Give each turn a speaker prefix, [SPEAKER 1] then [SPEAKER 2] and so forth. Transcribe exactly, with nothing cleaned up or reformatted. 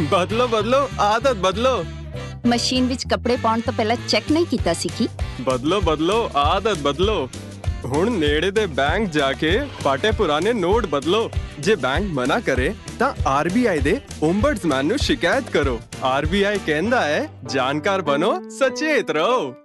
[SPEAKER 1] ਬਦਲੋ ਬਦਲੋ ਆਦਤ ਬਦਲੋ।
[SPEAKER 2] ਮਸ਼ੀਨ ਵਿੱਚ ਕੱਪੜੇ ਪਾਉਣ ਤੋਂ ਪਹਿਲਾਂ ਚੈੱਕ ਨਹੀਂ ਕੀਤਾ ਸੀ ਕੀ?
[SPEAKER 1] ਬਦਲੋ ਬਦਲੋ ਆਦਤ ਬਦਲੋ। ਹੁਣ ਨੇੜੇ ਦੇ ਬੈਂਕ ਜਾ ਕੇ ਪਾਟੇ ਪੁਰਾਣੇ ਨੋਟ ਬਦਲੋ। ਜੇ ਬੈਂਕ ਮਨਾ ਕਰੇ ਤਾਂ ਆਰਬੀਆਈ ਦੇ ਓਮਬਡਸਮੈਨ ਨੂੰ ਸ਼ਿਕਾਇਤ ਕਰੋ। ਆਰਬੀਆਈ ਕਹਿੰਦਾ ਹੈ ਜਾਣਕਾਰ ਬਣੋ, ਸਚੇਤ ਰਹੋ।